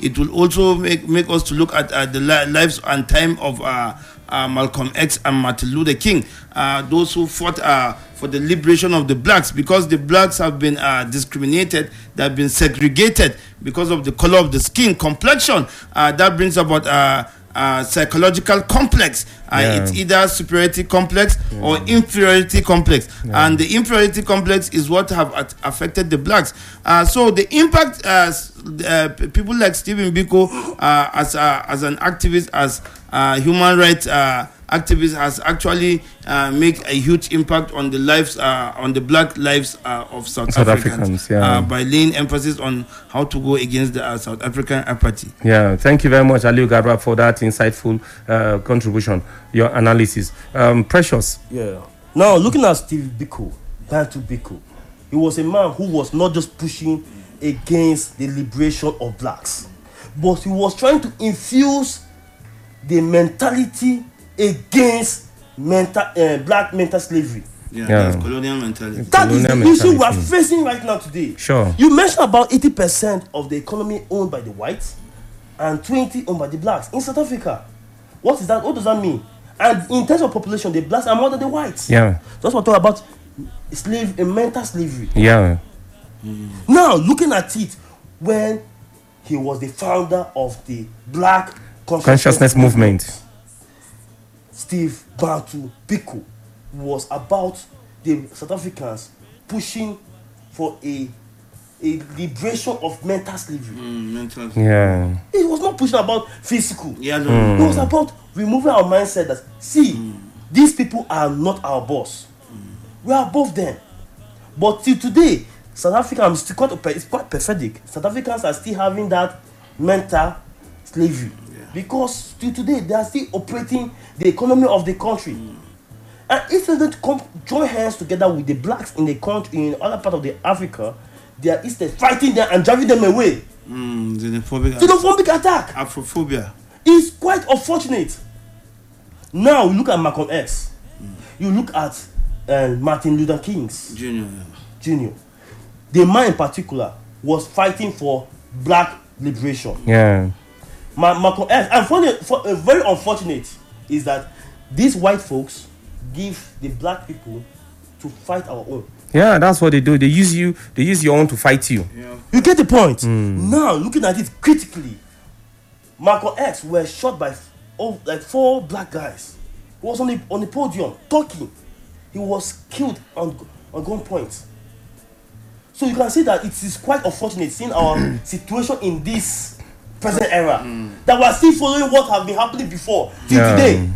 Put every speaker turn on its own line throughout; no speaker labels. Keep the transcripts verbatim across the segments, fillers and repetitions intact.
it will also make make us to look at uh, the li- lives and time of uh, uh, Malcolm X and Martin Luther King, uh, those who fought uh, for the liberation of the blacks, because the blacks have been uh, discriminated, they have been segregated because of the color of the skin, complexion. Uh, that brings about uh, uh, psychological complex. Uh,
Yeah.
It's either superiority complex
Yeah.
or inferiority complex,
Yeah.
and the inferiority complex is what have at- affected the blacks. Uh, so the impact, uh, s- uh, p- people like Stephen Biko, uh, as uh, as an activist, as uh, human rights uh, activist, has actually uh, make a huge impact on the lives, uh, on the black lives uh, of South,
South
Africans,
Africans, yeah.
uh, by laying emphasis on how to go against the uh, South African apathy.
Yeah, thank you very much, Aliu Garba, for that insightful uh, contribution, your analysis. Um, Precious.
Yeah. Now, looking at Steve Biko, Bantu Biko, he was a man who was not just pushing against the liberation of blacks, but he was trying to infuse the mentality against mental, uh, black mental slavery.
Yeah,
Yeah.
that's colonial mentality.
That is the
Colonial
issue we are
mentality.
facing right now today.
Sure.
You mentioned about eighty percent of the economy owned by the whites and twenty owned by the blacks in South Africa. What is that? What does that mean? And in terms of population, the blacks are more than the whites.
Yeah,
That's what we're talking about slave, uh, mental slavery.
yeah,
Now, looking at it, when he was the founder of the Black Consciousness,
consciousness movement.
Steve Bantu Biko was about the South Africans pushing for a a liberation of mental slavery.
Mm, mental.
Yeah,
It was not pushing about physical.
Yeah, no.
It was about removing our mindset that, see, these people are not our boss. We are above them. But till today, South Africa, I'm still quite, it's quite pathetic. South Africans are still having that mental slavery. Because till today, they are still operating the economy of the country. And if they don't come join hands together with the blacks in the country, in other part of the Africa, they are instead fighting them and driving them away.
Mm, xenophobic.
Xenophobic attack.
Afrophobia.
It's quite unfortunate. Now you look at Malcolm X, you look at uh, Martin Luther King's
Junior.
Junior The man in particular was fighting for black liberation.
yeah,
Ma- Malcolm X, and funny, for, uh, very unfortunate is that these white folks give the black people to fight our own.
yeah. That's what they do. They use you. They use your own to fight you.
Yeah.
You get the point. Now looking at it critically, Malcolm X was shot by f- oh, like four black guys. He was on the on the podium talking. He was killed on on gunpoint. So you can see that it is quite unfortunate seeing our situation in this present era that we are still following what have been happening before till
Yeah.
today.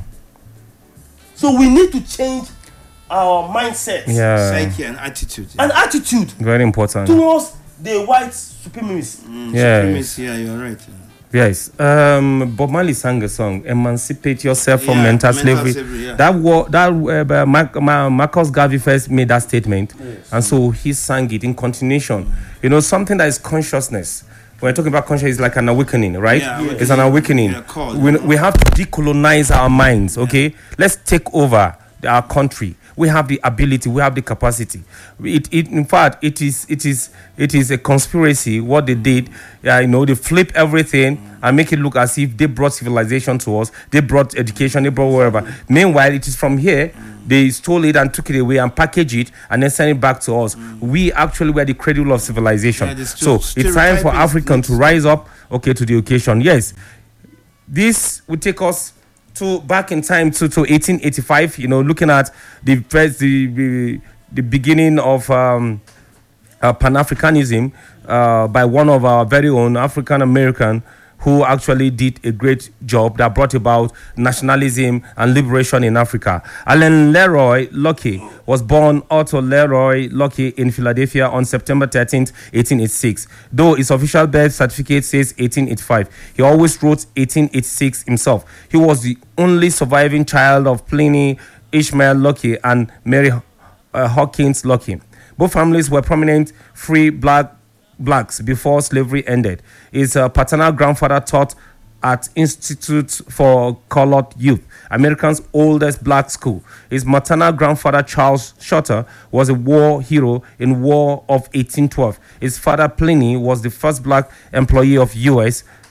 So we need to change our mindset
Yeah,
Psyche and attitude. Yeah.
and attitude
very important.
towards the white supremacists.
Mm,
Yeah.
supremacy, yeah, you're right. Yeah.
Yes. Um, Bob Marley sang a song, "Emancipate Yourself from
Yeah,
Mental,
mental
Slavery."
slavery, yeah.
That war, that uh, Mar- Mar- Marcus Garvey first made that statement,
Yes.
and so he sang it in continuation. You know, something that is consciousness. When we're talking about consciousness, it's like an awakening, right?
Yeah,
It's an awakening.
Yeah, call,
we,
yeah.
we have to decolonize our minds. Okay, let's take over our country. We have the ability, we have the capacity. It, it, in fact, it is, it is, it is a conspiracy. What they did, uh, you know, they flip everything and make it look as if they brought civilization to us. They brought education. They brought wherever. Meanwhile, it is from here. They stole it and took it away and packaged it and then sent it back to us. We actually were the cradle of civilization.
Yeah, the
so
ster-
it's time for
stereotyping
African to
is-
rise up, okay, to the occasion. Yes, this would take us to back in time to, to eighteen eighty-five. You know, looking at the first the the, the beginning of um, uh, Pan-Africanism uh, by one of our very own African American who actually did a great job that brought about nationalism and liberation in Africa. Alan Leroy Locke was born Otto Leroy Locke in Philadelphia on September thirteenth, eighteen eighty-six. Though his official birth certificate says eighteen eighty-five, he always wrote eighteen eighty-six himself. He was the only surviving child of Pliny Ishmael Locke and Mary uh, Hawkins Locke. Both families were prominent free black blacks before slavery ended. His uh, paternal grandfather taught at Institute for Colored Youth, America's oldest black school. His maternal grandfather, Charles Shutter, was a war hero in War of eighteen twelve. His father, Pliny, was the first black employee of U S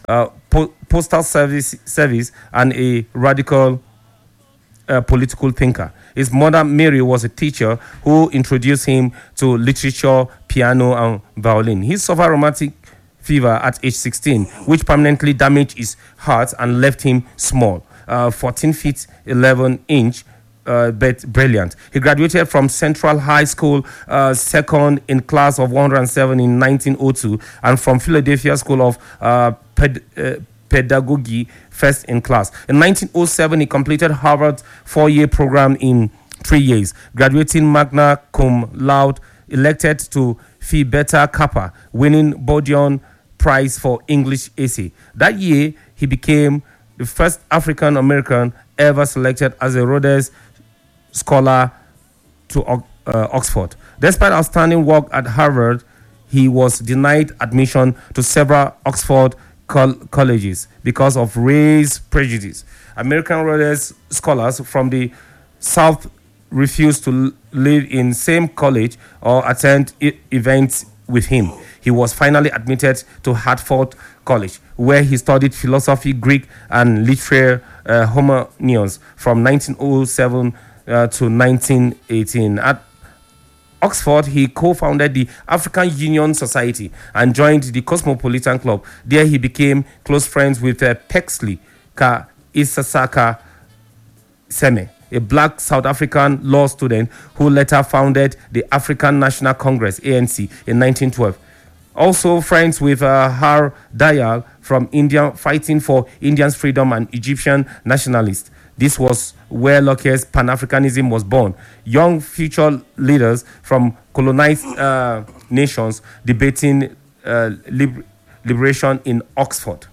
uh, po- postal service service, and a radical uh, political thinker. His mother, Mary, was a teacher who introduced him to literature, piano, and violin. He suffered rheumatic fever at age sixteen, which permanently damaged his heart and left him small, uh, fourteen feet eleven inch, uh, but brilliant. He graduated from Central High School, uh, second in class of one hundred seven in nineteen oh two, and from Philadelphia School of uh, Ped- uh, Pedagogy, first in class. In nineteen oh seven, he completed Harvard's four-year program in three years, graduating magna cum laude, elected to Phi Beta Kappa, winning Bodion Prize for English essay. That year, he became the first African American ever selected as a Rhodes Scholar to uh, Oxford. Despite outstanding work at Harvard, he was denied admission to several Oxford col- colleges because of race prejudice. American Rhodes scholars from the South refused to l- live in same college or attend I- events with him. He was finally admitted to Hartford College, where he studied philosophy, Greek, and literary uh, homonyms from nineteen oh seven uh, to nineteen eighteen. At Oxford, he co-founded the African Union Society and joined the Cosmopolitan Club. There he became close friends with uh, Pexley Ka Isasaka Seme, a black South African law student who later founded the African National Congress, A N C, in nineteen twelve. Also friends with uh, Har Dayal from India, fighting for Indians' freedom and Egyptian nationalists. This was where Locke's Pan-Africanism was born. Young future leaders from colonized uh, nations debating uh, liber- liberation in Oxford.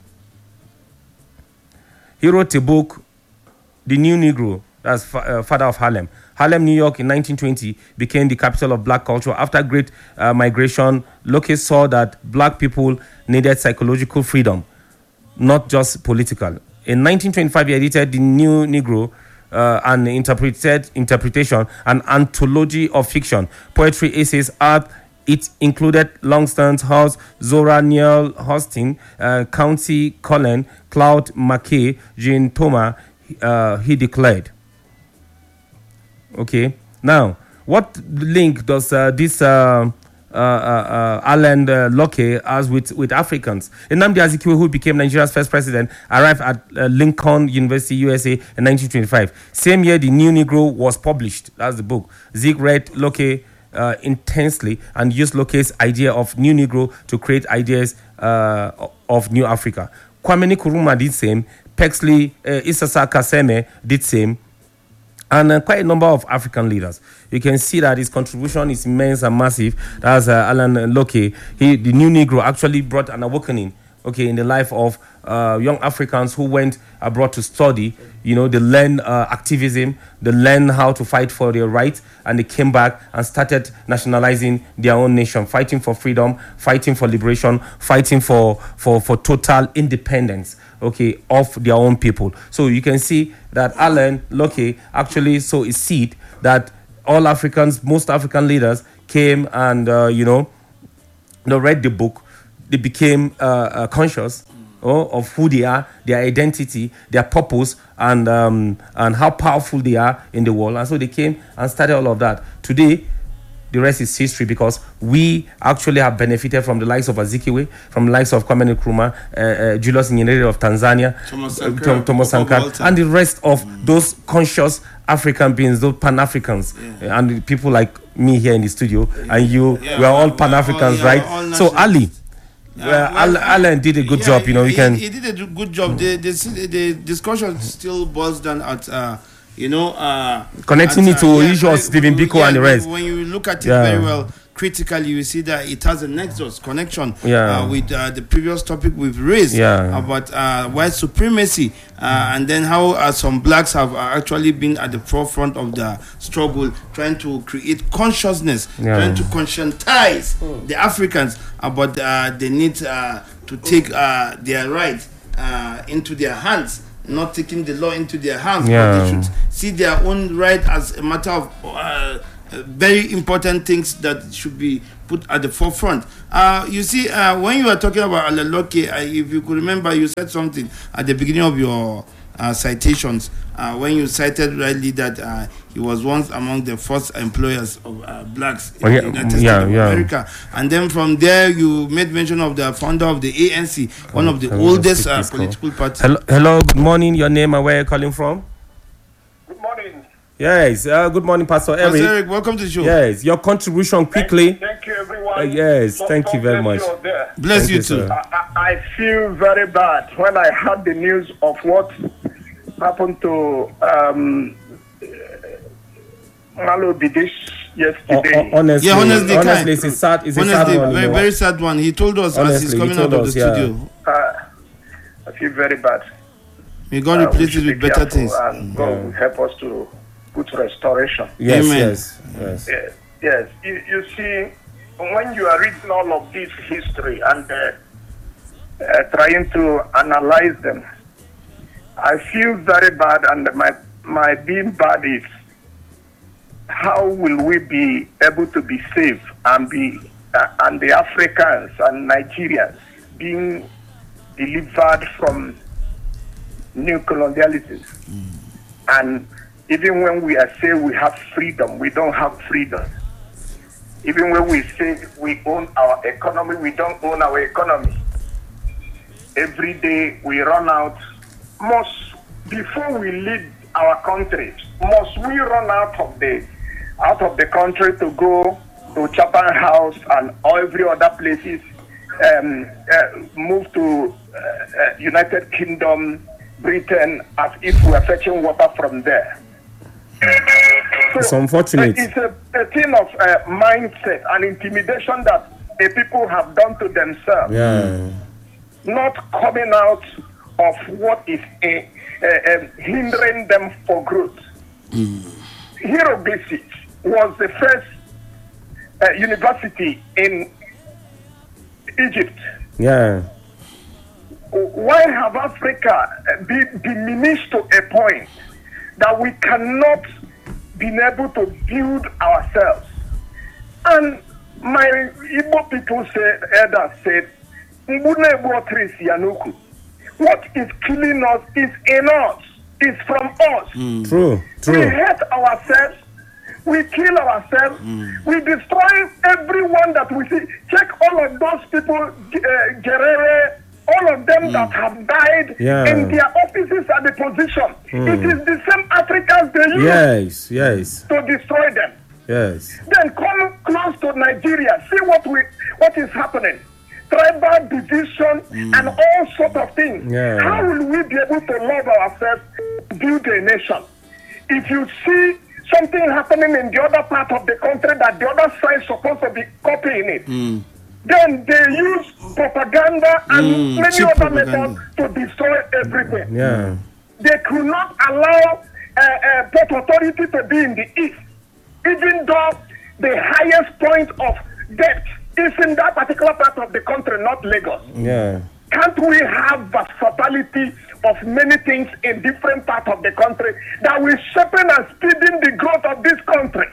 He wrote a book, The New Negro, that's fa- uh, father of Harlem. Harlem, New York, in nineteen twenty became the capital of black culture. After great uh, migration, Locke saw that black people needed psychological freedom, not just political. In nineteen twenty-five, he edited The New Negro, uh, an interpreted interpretation, an anthology of fiction, poetry, essays, art. It included Longstance House, Zora Neale Hurston, uh, Countee Cullen, Claude McKay, Jean Thomas. Uh, he declared. Okay. Now, what link does uh, this uh, uh, uh, Alan uh, Locke has with, with Africans? Nnamdi Azikiwe, who became Nigeria's first president, arrived at uh, Lincoln University, U S A, in nineteen twenty-five. Same year, The New Negro was published. That's the book. Zeke read Locke uh, intensely and used Locke's idea of New Negro to create ideas uh, of New Africa. Kwame Nkrumah did same. Pexley uh, Isasaka Seme did same. And uh, quite a number of African leaders. You can see that his contribution is immense and massive. That's uh, Alan Locke. He, the New Negro, actually brought an awakening, okay, in the life of uh, young Africans who went abroad to study. You know, they learn uh, activism, they learn how to fight for their rights, and they came back and started nationalizing their own nation, fighting for freedom, fighting for liberation, fighting for, for, for total independence, okay, of their own people. So you can see that Alan Locke actually sowed a seed that all Africans, most African leaders came and, uh, you know, they read the book, they became uh, uh, conscious oh, of who they are, their identity, their purpose, and um, and how powerful they are in the world. And so they came and started all of that. Today, the rest is history, because we actually have benefited from the likes of Azikiwe, from the likes of Kwame Nkrumah, uh, uh, Julius Nyerere of Tanzania,
Thomas
uh,
Sankara,
Tom- Thomas
Papa
Sankara,
Walter.
and the rest of mm. those conscious African beings, those Pan-Africans,
Yeah.
and the people like me here in the studio, and you,
Yeah,
we are all
we're all-
Pan-Africans,
yeah,
right?
we're all
So Ali,
nationalists.
well,
well,
Al- Alan did a good
yeah,
job, you know. We
he,
can.
He did a good job. The, the, the discussion still boils down at, uh, you know, uh,
Connecting
at,
it to
uh, yeah,
issues of
when-
Stephen Biko
yeah,
and the
when-
rest.
When you look at it
Yeah.
very well, critically, you see that it has a nexus connection
Yeah.
uh, with uh, the previous topic we've raised
Yeah.
about uh, white supremacy, uh, and then how uh, some blacks have uh, actually been at the forefront of the struggle, trying to create consciousness,
Yeah.
trying to conscientize the Africans about uh, the need uh, to take uh, their rights uh, into their hands, not taking the law into their hands,
Yeah.
but they should see their own right as a matter of uh, uh, very important things that should be put at the forefront. Uh, you see, uh, when you were talking about Alaloke, uh, if you could remember, you said something at the beginning of your uh, citations uh, when you cited rightly that uh, he was once among the first employers of uh, blacks in
oh, yeah,
the United States
yeah,
of
yeah.
America. And then from there, you made mention of the founder of the A N C, one of the
Can we
oldest
just take
uh,
this call?
political parties.
Hello, hello, good morning. Your name and where you're calling from?
Good morning.
Yes, uh, good morning, Pastor Eric.
Pastor Eric, welcome to the show.
Yes, your contribution quickly.
Thank, thank you, everyone.
Uh, yes,
God-
thank
God
you very
bless
much.
out there.
Bless
Thank
you
you,
too.
sir.
I, I I feel very bad when I heard the news of what happened to um, Malo Bidish
O-
yesterday.
o- honestly,
Yeah, honestly,
honestly,
kind.
it's a sad, it's a
Honestly,
sad one.
very,
you know.
very sad one. He told us as
Honestly,
he's
he
coming out
told
of
us,
the
yeah.
studio.
Uh, I feel very bad.
May God
Uh, we
replace
should
it with
be
better
careful,
things.
And God will help us to put restoration.
Yes,
Amen.
yes, yes.
Yes, yes. You, you see, when you are reading all of this history and uh, uh, trying to analyze them, I feel very bad, and my my being bad is how will we be able to be safe and be uh, and the Africans and Nigerians being delivered from new colonialism. And even when we are saying we have freedom, we don't have freedom. Even when we say we own our economy, we don't own our economy. Every day we run out. Must, before we leave our country, must we run out of the out of the country to go to Chatham House and every other places, um, uh, move to uh, uh, United Kingdom, Britain, as if we are fetching water from there? So,
It's unfortunate.
uh, It's a, a thing of uh, mindset and intimidation that the people have done to themselves,
Yeah.
not coming out of what is a, uh, um, hindering them for growth. Hieroglyphics was the first uh, university in Egypt.
Yeah.
Why have Africa been diminished to a point that we cannot be able to build ourselves? And my Igbo people said, elders said, "Mbune Botrisi Yanuku." What is killing us is in us, is from us.
True,
We
true.
hate ourselves. We kill ourselves. We destroy everyone that we see. Check all of those people, uh, Gerere, all of them that have died
Yeah.
in their offices at the position. It is the same Africans they use
Yes, yes,
to destroy them.
yes.
Then come close to Nigeria. See what we what is happening. Tribal division and all sorts of things.
Yeah.
How will we be able to love ourselves, build a nation? If you see something happening in the other part of the country that the other side is supposed to be copying it, then they use propaganda and
Mm,
many
cheap
other
propaganda.
methods to destroy everything.
Yeah.
They could not allow uh, uh, Port Authority to be in the east, even though the highest point of debt is in that particular part of the country, not Lagos.
Yeah.
Can't we have versatility of many things in different parts of the country that will sharpen and speeding the growth of this country?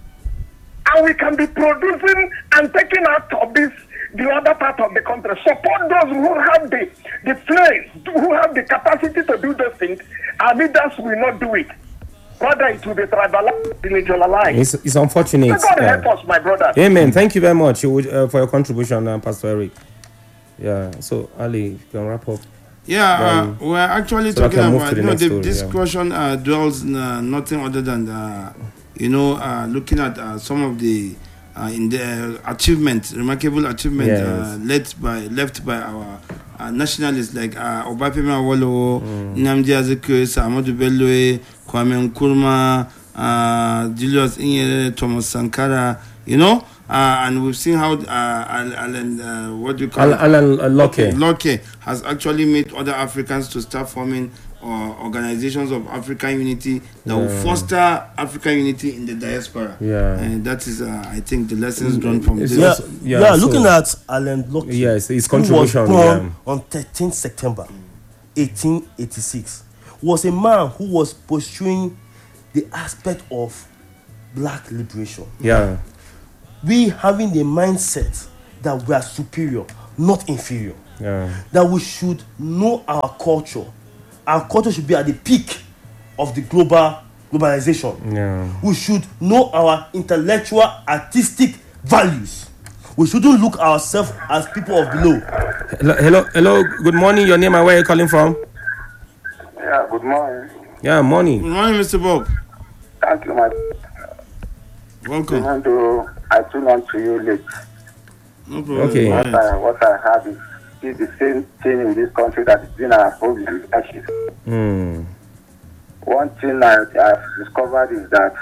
And we can be producing and taking out of this the other part of the country. Support those who have the the flames, who have the capacity to do those things. Our leaders will not do it. Rather, it will be tribalized, individualized.
It's, it's unfortunate.
May God
Yeah.
help us, my brother.
Amen. Thank you very much you would, uh, for your contribution, uh, Pastor Eric. Yeah. So, Ali, you can wrap up.
Yeah,
Um,
uh, we're actually
so I
talking
can move
about,
to the
you know,
next
the
story, yeah.
discussion uh, dwells in uh, nothing other than, uh, you know, uh, looking at uh, some of the uh, in the achievement, remarkable achievement
Yes.
uh, led by left by our uh, nationalists like uh, Obafemi Awolowo, Nnamdi Azikiwe, Ahmadu Bello, Kwame Nkrumah, uh, Julius Nyerere, Thomas Sankara, you know, uh, and we've seen how uh, Al- Alan, uh, what do you call
Alan,
it?
Alan uh, Locke.
Locke has actually made other Africans to start forming uh, organizations of African unity that will foster African unity in the diaspora.
Yeah.
And that is, uh, I think, the lessons drawn from
It's
this.
Yeah,
Also-
yeah,
yeah, so-
looking at Alan Locke,
Yes, his
who was
contribution.
born
Yeah.
on thirteenth September eighteen eighty-six, was a man who was pursuing the aspect of black liberation.
Yeah.
we having the mindset that we are superior, not inferior.
Yeah.
That we should know our culture. Our culture should be at the peak of the global globalization.
Yeah.
We should know our intellectual, artistic values. We shouldn't look ourselves as people of below.
Hello, hello, hello. Good morning. Your name and where you calling from?
Yeah, good morning.
Yeah, morning.
Good morning, Mister Bob.
Thank you, my.
Welcome.
Even though I tune on to you late,
No problem.
Okay.
Go
what
ahead.
I, what I have is, is the same thing in this country that has been our problem. Leadership.
Hmm.
One thing I have discovered is that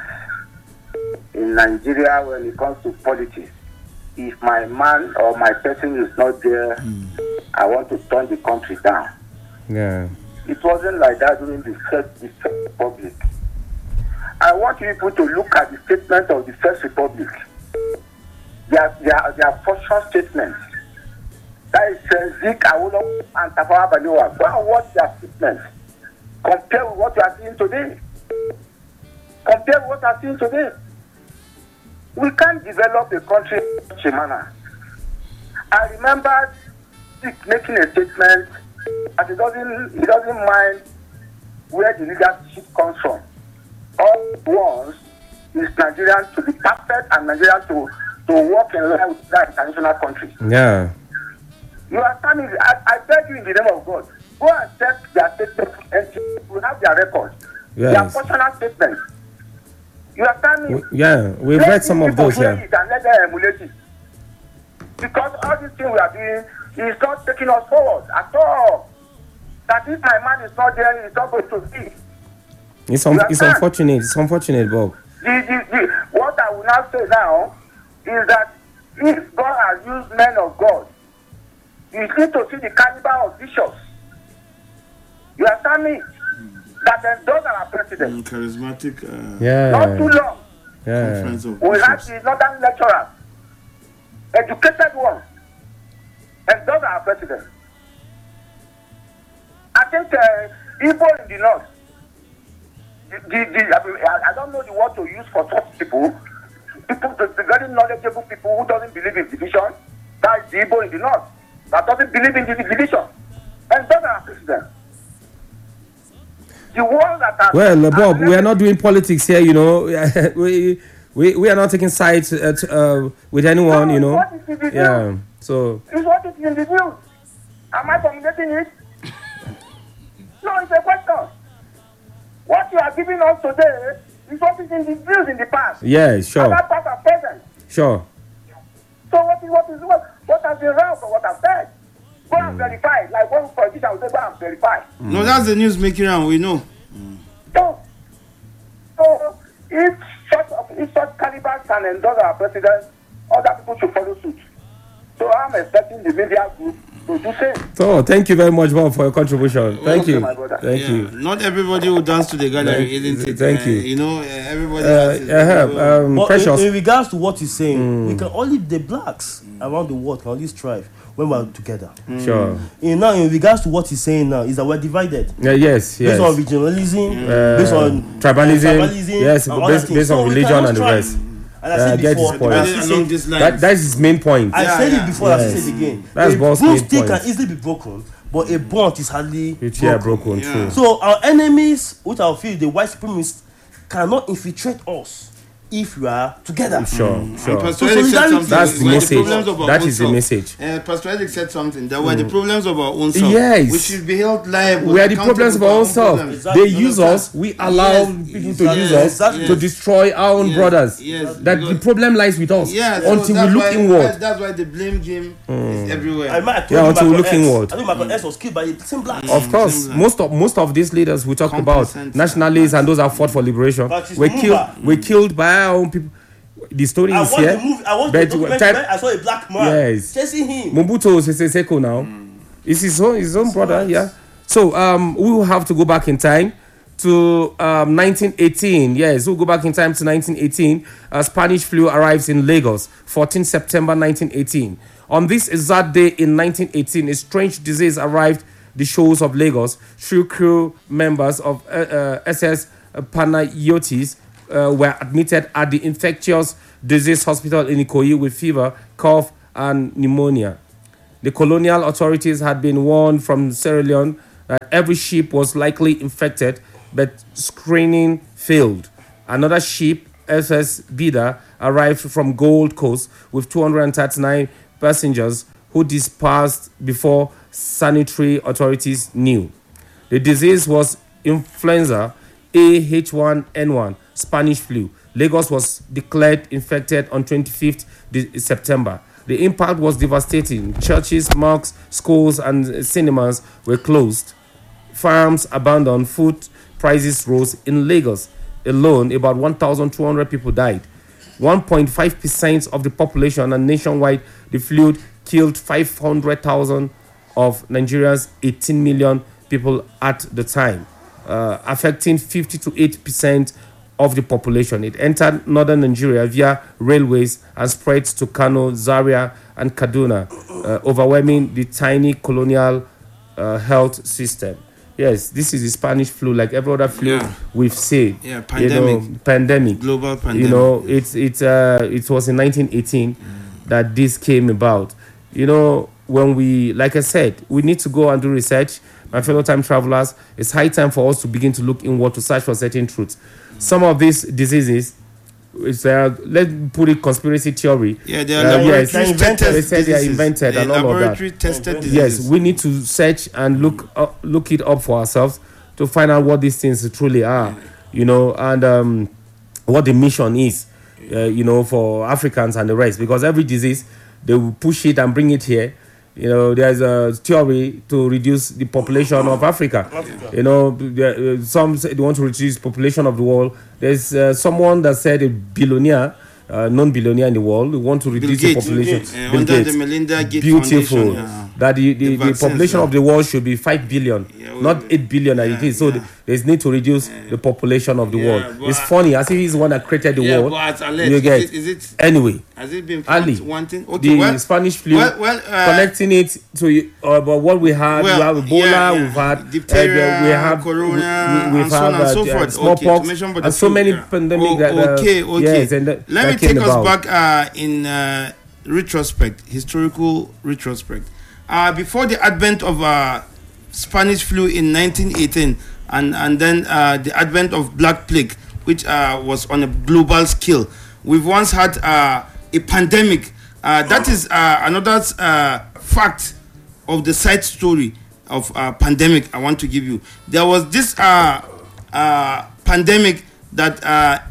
in Nigeria, when it comes to politics, if my man or my person is not there, I want to turn the country down.
Yeah.
It wasn't like that during the First, the first Republic. I want people to look at the statement of the First Republic. Their, their, their fortune statements. That is uh, Zik, Awolowo, and Tafawa Balewa. Go and watch their statements. Compare with what you are seeing today. Compare with what you are seeing today. We can't develop a country in such a manner. I remember Zik making a statement that he doesn't, he doesn't mind where the leadership comes from. All he wants is Nigerians to be perfect and Nigerians to, to work in line with that international country.
Yeah.
You are standing, I, I beg you in the name of God, go and check their statements and you have their records.
Yes.
Their personal statements. You are standing.
W- Yeah, we've read some of those, yeah.
And let them emulate it. Because all this thing we are doing is not taking us forward at all. That if my man is not there, he's not going to see.
It's, un-
You
it's
understand?
unfortunate. It's unfortunate, Bob.
The, the, the, what I will now say now is that if God has used men of God, you need to see the caliber of bishops. You understand me? That endorse our president.
Mm, charismatic uh,
Not too
Yeah.
long.
Yeah.
conference of
We have
bishops.
the northern lecturers, educated ones, endorse our president. I think uh, Igbo in the north, the, the, the, I, mean, I, I don't know the word to use for such people, people, the, the very knowledgeable people who doesn't believe in division, that is the Igbo in the north, that doesn't believe in the division, endorse our president. The ones that are...
Well, uh, Bob, we are not doing politics here, you know. we, we we are not taking sides uh, t- uh, with anyone,
No,
you know.
what is in the news?
Yeah. So
It's what is in the news. Am I formulating it? No, it's a question. What you are giving us today is what is in the news in the past.
yeah, sure,
Other parts are present.
sure.
So what is what is what what has been wrong for what I've said? Go and verify. Like one politician will say, go and verify.
No, that's the news making round. We know.
So, so if such if such caliber can endorse our president, other people should follow suit. So I'm expecting the media group to do same.
So thank you very much, Bob, for your contribution. Thank
Okay,
you.
my brother.
Thank
Yeah.
you.
Not everybody will dance to the gathering,
Thank-
isn't it?
thank
Uh,
you.
You know, uh, everybody.
Uh,
has his own-
uh, um,
But in,
Precious.
in regards to what he's saying, we can only the blacks around the world can only strive when we're together.
Sure.
In now, in regards to what he's saying now, is that we're divided
Yeah, yes, yes.
based on regionalism,
Uh,
based on
tribalism,
tribalism,
yes,
and
based-
other things.
based on
So we
religion
cannot
and the
strive.
rest.
And I
Yeah, I
said
get
before,
his point.
I
Divided
still
along
say-
this line.
That that's his main point.
I
Yeah,
said
yeah.
it before, I
Yes.
say it again.
That's
a
boss
broom
main
stick
point.
can easily be broken, but a bond is hardly
Which yeah,
broken.
broken
Yeah.
true.
So our enemies, which I feel the white supremacists, cannot infiltrate us if we are together.
Sure,
And
sure.
Pastor
So
Eric said
solidarity-
something.
That's the
were
message.
problems of our
That
own
is the
self.
message.
Uh, Pastor Eric said something. There were the problems of our own self.
Yes.
We should be held liable.
We are the problems of our own self.
problems.
Exactly.
They use us. We allow
Yes,
people
exactly.
to use us
Exactly.
to destroy our own
Yes,
brothers.
yes,
That the
because-
problem lies with us.
Yeah, so
until we
that's
look
why,
inward.
That, that's why the blame game is everywhere.
I, might- I told
Yeah,
you
until we
Malcolm
look
X.
inward.
I think Malcolm X was killed by the same blacks.
Of course,
Same
most of most of these leaders we talk about,
Complacent.
nationalists and those that fought for liberation,
Patrice
were
Lumumba.
killed. Were killed by our own people. The story
I
is
watched
here.
the movie. I watched
but
the documentary.
type-
where I saw a black man
Yes.
chasing him.
Mobutu Sese Seko now. It's his own his own brother, yeah. So um we will have to go back in time to um nineteen eighteen. Yes, we'll go back in time to nineteen eighteen. Uh, Spanish flu arrives in Lagos, fourteenth September nineteen eighteen. On this exact day in nineteen eighteen, a strange disease arrived the shores of Lagos. Three crew members of uh, uh, S S Panayotis uh, were admitted at the infectious disease hospital in Ikoyi with fever, cough, and pneumonia. The colonial authorities had been warned from Sierra Leone that every ship was likely infected, but screening failed. Another ship, S S Bida, arrived from Gold Coast with two hundred thirty-nine passengers who dispersed before sanitary authorities knew. The disease was influenza A H one N one, Spanish flu. Lagos was declared infected on twenty-fifth September. The impact was devastating. Churches, mosques, schools, and cinemas were closed. Farms abandoned. Food prices rose. In Lagos alone, about one thousand two hundred people died. one point five percent of the population, and nationwide, the flu killed five hundred thousand of Nigeria's eighteen million people at the time, uh, affecting fifty to eighty percent of the population. It entered northern Nigeria via railways and spread to Kano, Zaria, and Kaduna, uh, overwhelming the tiny colonial uh, health system. Yes, this is the Spanish flu, like every other flu
Yeah.
we've seen.
Yeah, pandemic.
You know, pandemic.
Global pandemic.
You know, it's it's uh it was in nineteen eighteen mm. that this came about. You know, when we, like I said, we need to go and do research. My fellow time travelers, it's high time for us to begin to look inward to search for certain truths. Some of these diseases, it's, uh, let's put it conspiracy theory.
Yeah, they are
Uh, yes,
laboratory
They
tested
they said they are
diseases.
invented
They
and all of that.
laboratory tested
Yes,
diseases.
Yes, we need to search and look up, look it up for ourselves to find out what these things truly are, you know, and um, what the mission is, uh, you know, for Africans and the rest. Because every disease, they will push it and bring it here. You know, there's a theory to reduce the population of Africa.
Africa.
You know, there, uh, some say they want to reduce the population of the world. There's uh, someone that said a billionaire, uh, non-billionaire in the world, we want to reduce the
Gates.
population.
Bill Gates.
Uh,
Bill
under
Gates.
the Melinda Gates
Beautiful.
Foundation. Yeah.
That the, the,
The
the,
vaccines,
population
yeah.
of the world should be five billion,
Yeah, we-
not eight billion as it
yeah,
is. So
yeah.
the, there's need to reduce the population of the
Yeah,
world.
but
It's
I-
funny, as if he's the one that created the
Yeah,
world.
but as alleged,
You get
is it- is it-
anyway.
Has it been
Ali,
found one thing? Okay,
the
well,
Spanish flu,
well, well, uh,
connecting it to uh, but what we had,
well,
we have Ebola,
yeah, yeah.
we've had
Diphtheria,
we have
corona,
we, we,
and so on
have,
and so
uh,
forth. Okay,
smallpox,
to mention but
and
the
so
flu,
many
yeah.
pandemic
Oh,
that uh,
okay, okay.
yes, and that,
Let
that
me
came
take
about.
us back uh, in uh, retrospect, historical retrospect. Uh, before the advent of uh, Spanish flu in nineteen eighteen, and and then uh, the advent of Black Plague, which uh, was on a global scale, we've once had uh, a pandemic. Uh, that is uh, another uh, fact of the side story of uh, pandemic I want to give you. There was this uh, uh, pandemic that uh,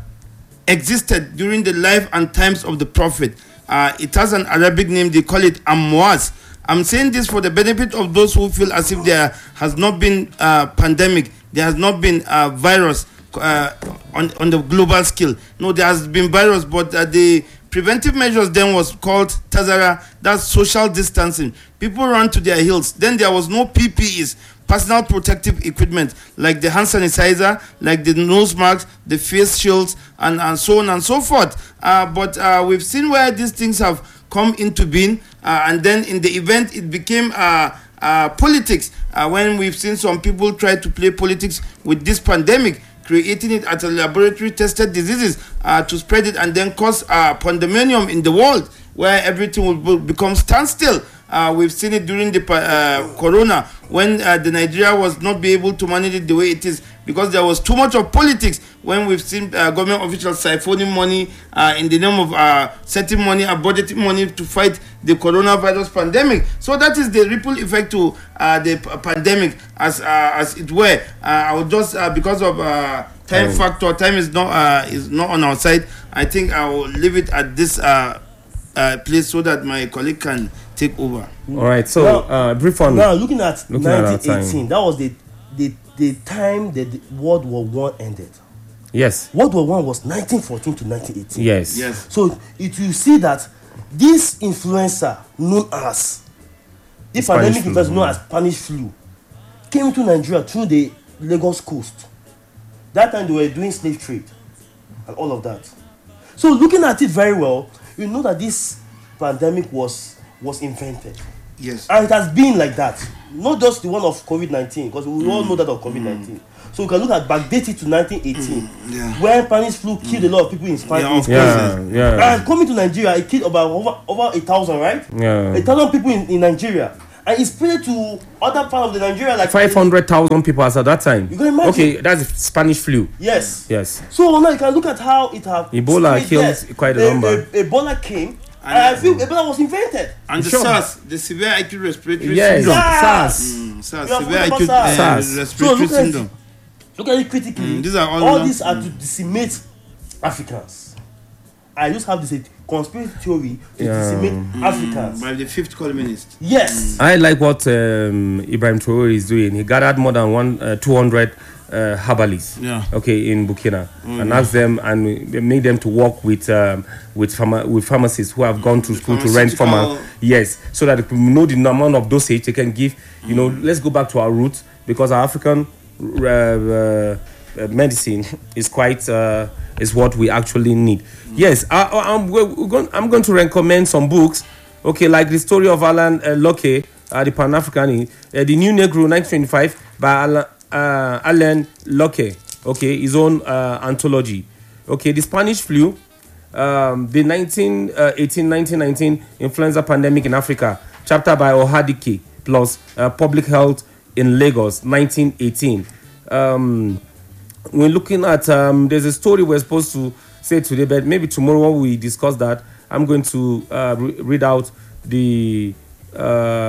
existed during the life and times of the Prophet. Uh, it has an Arabic name, they call it Amwas. I'm saying this for the benefit of those who feel as if there has not been uh, pandemic, there has not been a virus uh, on, on the global scale. No, there has been virus, but uh, the preventive measures then was called Tazara, that's social distancing. People ran to their hills. Then there was no P P Es, personal protective equipment, like the hand sanitizer, like the nose masks, the face shields, and, and so on and so forth. Uh, but uh, we've seen where these things have come into being, uh, and then in the event it became uh, uh, politics, uh, when we've seen some people try to play politics with this pandemic, creating it as a laboratory tested diseases uh, to spread it and then cause uh, pandemonium in the world where everything will be- become standstill. Uh, we've seen it during the uh, corona when uh, the Nigeria was not be able to manage it the way it is because there was too much of politics. When we've seen uh, government officials siphoning money uh, in the name of uh, setting money and budgeting money to fight the coronavirus pandemic. So that is the ripple effect to uh, the p- pandemic, as uh, as it were. Uh, I will just uh, because of uh, time
Time.
factor, time is not uh, is not on our side. I think I will leave it at this uh, uh, place so that my colleague can take over.
All right, so
Now-
uh, brief on
Now, looking at
Looking at our
nineteen eighteen,
time.
that was the, the the time that the World War One ended.
yes,
World War One was nineteen fourteen to nineteen eighteen.
yes,
Yes.
So it you see that this influencer known as this
Spanish
pandemic
flu,
influencer known
mm.
as Spanish flu came to Nigeria through the Lagos coast. That time they were doing slave trade and all of that. So looking at it very well, you know that this pandemic was was invented.
Yes.
And it has been like that. not just the one of COVID nineteen, because we mm. all know that of COVID nineteen. Mm. So we can look at backdated to nineteen eighteen, mm. yeah. when Spanish flu mm. killed a lot of people in Spanish.
Yeah, yeah, yeah.
And coming to Nigeria, it killed about over over a thousand, right?
Yeah,
a thousand people in, in Nigeria. And it's spread to other parts of the Nigeria, like
five hundred thousand people as at that time.
You can imagine.
Okay, that's Spanish flu.
Yes.
Yes.
So now you can look at how it has.
Ebola killed yes. quite a, a number.
A, Ebola came, and, and I feel Ebola was invented.
And the sure. SARS, the severe acute respiratory
yes.
syndrome.
SARS.
Mm, SARS, severe acute uh,
SARS.
respiratory
so
syndrome.
At, look at it critically. Mm,
these are all
all these are mm. to decimate Africans. I just have this conspiracy theory to yeah. decimate mm. Africans.
By the fifth columnist.
Yes.
I like what um, Ibrahim Traore is doing. He gathered more than one uh, two hundred uh, herbalists. Yeah. Okay, in Burkina, mm, and yeah. asked them and made them to work with um, with pharma- with pharmacists who have gone to school to rent pharma. Yes, so that they can know the amount of dosage they can give. You mm. know, let's go back to our roots, because our African uh, uh, medicine is quite uh, is what we actually need. Mm. Yes, I, I'm we're going, I'm going to recommend some books. Okay, like the story of Alan uh, Locke, uh, the Pan-African, uh, the New Negro, nineteen twenty-five by Alan, uh, Alan Locke. Okay, his own uh, anthology. Okay, the Spanish flu, um, the nineteen eighteen nineteen nineteen influenza pandemic in Africa, chapter by Ohadike, plus uh, public health in Lagos, nineteen eighteen. Um, we're looking at, um, there's a story we're supposed to say today, but maybe tomorrow when we discuss that, I'm going to uh, re- read out the, uh,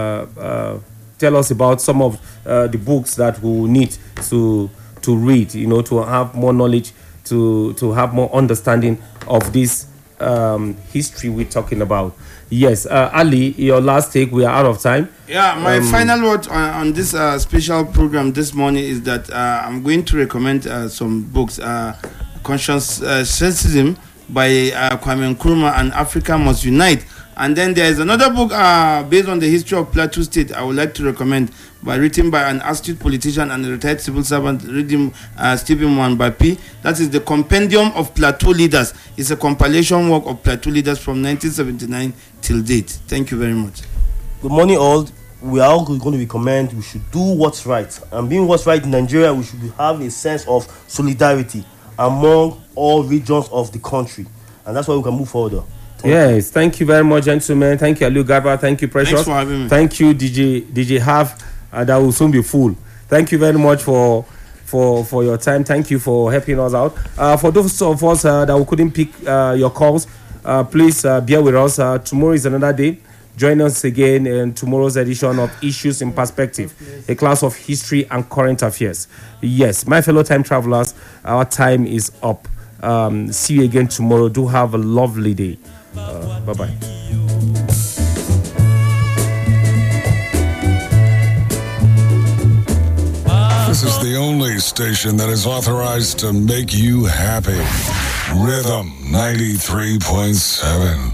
uh, tell us about some of uh, the books that we will need to to read, you know, to have more knowledge, to, to have more understanding of this um, history we're talking about. Yes, uh, Ali, your last take, we are out of time.
Yeah, my um, final word on, on this uh, special program this morning is that uh, I'm going to recommend uh, some books. Uh, Conscientism by uh, Kwame Nkrumah and Africa Must Unite. And then there is another book uh, based on the history of Plateau State I would like to recommend, by written by an astute politician and a retired civil servant, reading uh, Stephen Mwanbapi. That is the Compendium of Plateau Leaders. It's a compilation work of Plateau leaders from nineteen seventy-nine till date. Thank you very much.
Good morning, all. We are all going to recommend we should do what's right. And being what's right in Nigeria, we should have a sense of solidarity among all regions of the country. And that's why we can move forward.
Thank yes, you. Thank you very much, gentlemen. Thank you, Aliu Garba. Thank you, Precious.
Thanks for having me.
Thank you, D J D J Half. Uh, that will soon be full. Thank you very much for for for your time. Thank you for helping us out. Uh, for those of us uh, that we couldn't pick uh, your calls, uh, please uh, bear with us. Uh, tomorrow is another day. Join us again in tomorrow's edition of Issues in Perspective, a class of history and current affairs. Yes, my fellow time travelers, our time is up. Um, see you again tomorrow. Do have a lovely day. Uh, bye-bye.
This is the only station that is authorized to make you happy. Rhythm ninety-three point seven.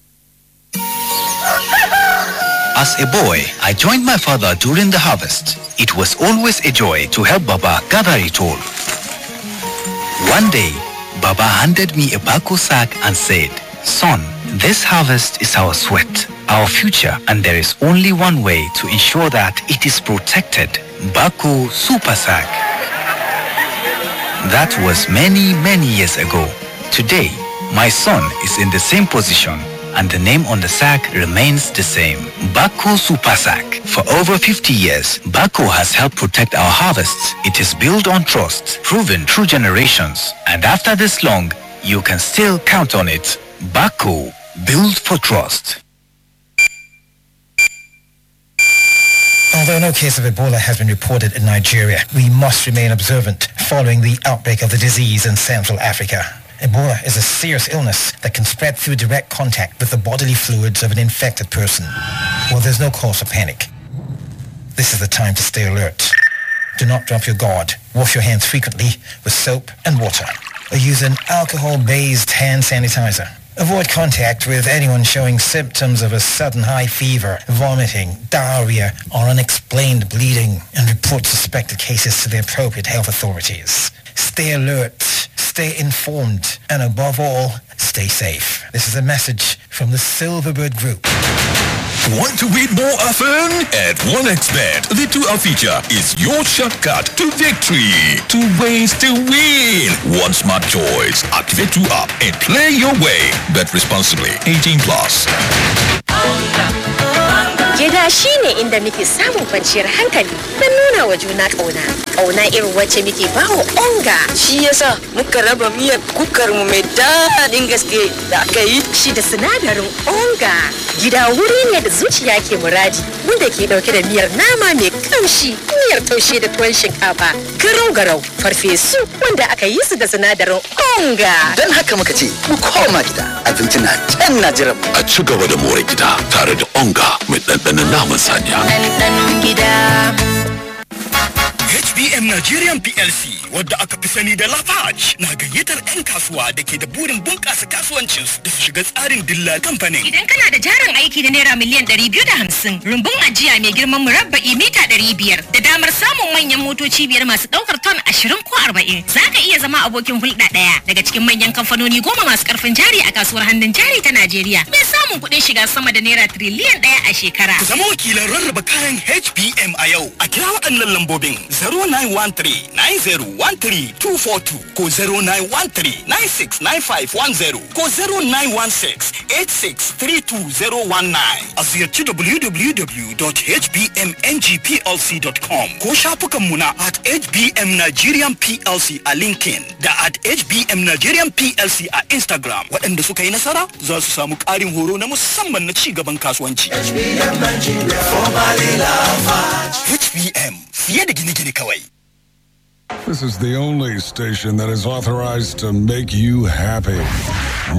As a boy, I joined my father during the harvest. It was always a joy to help Baba gather it all. One day, Baba handed me a bako sack and said, "Son, this harvest is our sweat, our future, and there is only one way to ensure that it is protected. Bako Super Sack." That was many, many years ago. Today, my son is in the same position, and the name on the sack remains the same. Bako Super Sack. For over fifty years, Bako has helped protect our harvests. It is built on trust, proven through generations. And after this long, you can still count on it. Bako, built for trust.
Although no case of Ebola has been reported in Nigeria, we must remain observant following the outbreak of the disease in Central Africa. Ebola is a serious illness that can spread through direct contact with the bodily fluids of an infected person. Well, there's no cause for panic. This is the time to stay alert. Do not drop your guard. Wash your hands frequently with soap and water, or use an alcohol-based hand sanitizer. Avoid contact with anyone showing symptoms of a sudden high fever, vomiting, diarrhea, or unexplained bleeding, and report suspected cases to the appropriate health authorities. Stay alert, stay informed, and above all, stay safe. This is a message from the Silverbird Group.
Want to win more often? At OneXBet, the two-hour feature is your shortcut to victory. Two ways to win. One smart choice. Activate two up and play your way. Bet responsibly. eighteen plus.
Gida shi ne inda muke samun kwanciyar hankali don nuna wa juna ƙauna. Ƙauna irin wacce muke ba wa onga.
Shi yasa muka raba miyar kukar mu mai daɗin gaske da aka yi.
Shi da sinadarin onga. Gida wuri ne da zuciya ke muradi, wanda ke ɗauke da miyar nama mai ƙamshi, miyar taushe da tuwon shinkafa, garau-garau, farfesu wanda aka yi su da sinadarin onga.
Don haka muka ce, mu koma gida. Abinci na can na jiran.
A ci gaba da more gida tare da onga mai ɗanɗanon naman saniya.
Ɗanɗanon gida.
H B M Nigerian P L C wadda aka fi sani da Lafarge na gayyatar 'yan kasuwa da ke da burin bunƙasa kasuwancinsu da su shiga tsarin dilla kamfanin.
Idan kana da jarin aiki na naira miliyan ɗari biyu da hamsin, rumbun ajiya mai girman murabba'i mita ɗari biyar da damar samun manyan motoci biyar masu ɗaukar ton ashirin ko arba'in, za ka iya zama abokin hulɗa ɗaya daga cikin manyan kamfanoni goma masu ƙarfin jari a kasuwar hannun jari ta Najeriya mai samun kuɗin shiga sama da naira tiriliyan ɗaya a shekara.
Ku zama wakilan rarraba kayan H B M a yau. A kira waɗannan lambobin zero nine one three nine zero one three two four two ko zero nine one three nine six nine five one zero ko zero nine one six eight six three two zero one nine. A ziyarci w w w dot h b m n g p l c dot com ko shafukanmu na at H B M Nigerian P L C a LinkedIn da at H B M Nigerian P L C a Instagram. Waɗanda suka yi nasara za su samu ƙarin horo na musamman na ci gaban kasuwanci. H B M Nigeria, formerly Lafarge. H B M, fiye da gine-gine kawai.
This is the only station that is authorized to make you happy.